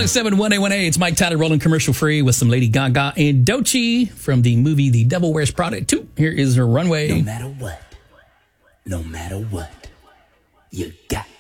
107-1A1A. It's Mike Tyler rolling commercial free with some Lady Gaga and Doechii from the movie The Devil Wears Prada 2. Here is her Runway. No matter what, you got